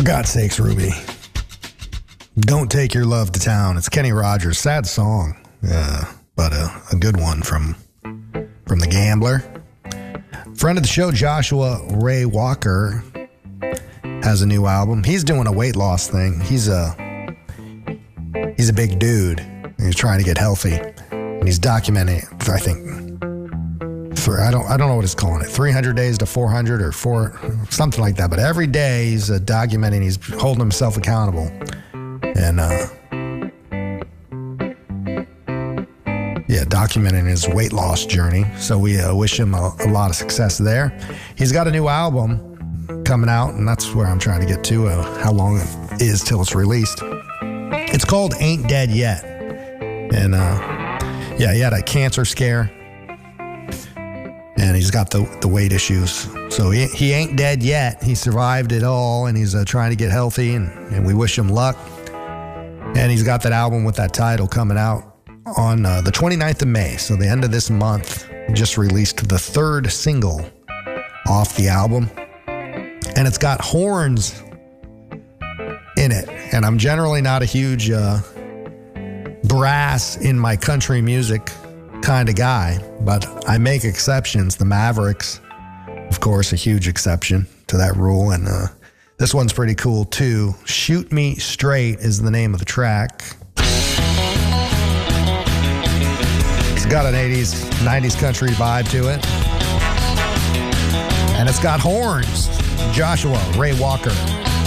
God's sakes, Ruby. Don't take your love to town. It's Kenny Rogers. Sad song, but a good one from The Gambler. Friend of the show, Joshua Ray Walker, has a new album. He's doing a weight loss thing. He's a big dude. He's trying to get healthy. And he's documenting it, I think, for, I don't know what it's calling it, 300 days to 400 or something like that. But every day he's documenting, he's holding himself accountable. And, documenting his weight loss journey. So we wish him a lot of success there. He's got a new album coming out, and that's where I'm trying to get to, how long it is till it's released. It's called Ain't Dead Yet. And, he had a cancer scare. And he's got the weight issues. So he ain't dead yet. He survived it all, and he's trying to get healthy, and we wish him luck. And he's got that album with that title coming out on the 29th of May. So the end of this month, he just released the third single off the album. And it's got horns in it. And I'm generally not a huge brass in my country music kind of guy, but I make exceptions. The Mavericks, of course, a huge exception to that rule. And this one's pretty cool too. Shoot Me Straight is the name of the track. It's got an 80s, 90s country vibe to it. And it's got horns. Joshua Ray Walker.